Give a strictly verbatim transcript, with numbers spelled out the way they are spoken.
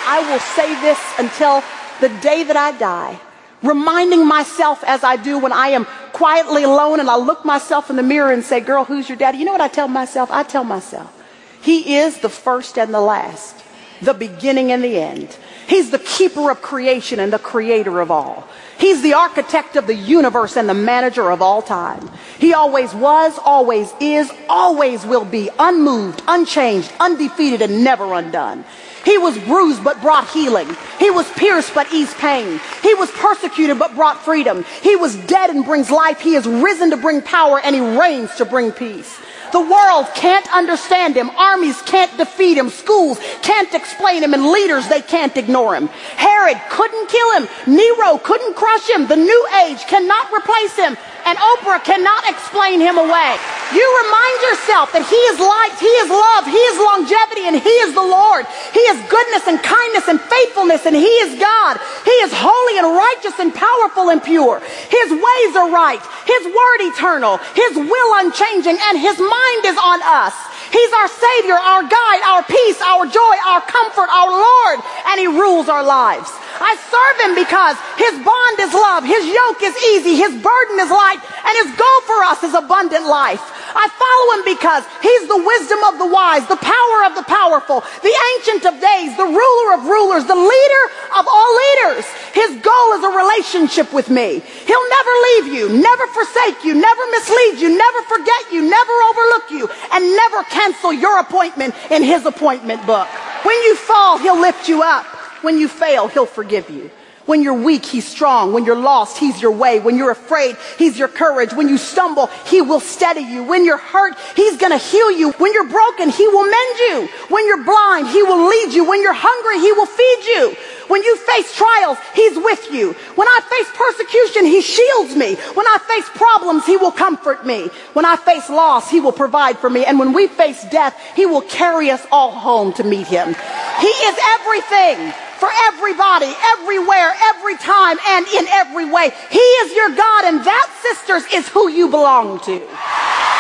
I will say this until the day that I die, reminding myself as I do when I am quietly alone and I look myself in the mirror and say, girl, who's your daddy? You know what I tell myself? I tell myself, he is the first and the last, the beginning and the end. He's the keeper of creation and the creator of all. He's the architect of the universe and the manager of all time. He always was, always is, always will be, unmoved, unchanged, undefeated, and never undone. He was bruised but brought healing. He was pierced but eased pain. He was persecuted but brought freedom. He was dead and brings life. He is risen to bring power, and he reigns to bring peace. The world can't understand him. Armies can't defeat him. Schools can't explain him. And leaders, they can't ignore him. Herod couldn't kill him. Nero couldn't crush him. The new age cannot replace him. And Oprah cannot explain him away. You remind yourself that he is light, he is love, he is longevity, and he is the Lord. He is goodness and kindness and faithfulness, and he is God. He is holy and righteous and powerful and pure. His ways are right, his word eternal, his will unchanging, and his mind is on us. He's our Savior, our guide, our peace, our joy, our comfort, our Lord, and he rules our lives. I serve him because his bond is love, his yoke is easy, his burden is light, and his goal for us is abundant life. I follow him because he's the wisdom of the wise, the power of the powerful, the ancient of days, the ruler of rulers, the leader of all leaders. His goal is a relationship with me. He'll never leave you, never forsake you, never mislead you, never forget you, never overlook you, and never cancel your appointment in his appointment book. When you fall, he'll lift you up. When you fail, he'll forgive you. When you're weak, he's strong. When you're lost, he's your way. When you're afraid, he's your courage. When you stumble, he will steady you. When you're hurt, he's going to heal you. When you're broken, he will mend you. When you're blind, he will lead you. When you're hungry, he will feed you. When you face trials, he's with you. When I face persecution, he shields me. When I face problems, he will comfort me. When I face loss, he will provide for me. And when we face death, he will carry us all home to meet him. He is everything for everybody, everywhere, every time, and in every way. He is your God, and that, sisters, is who you belong to.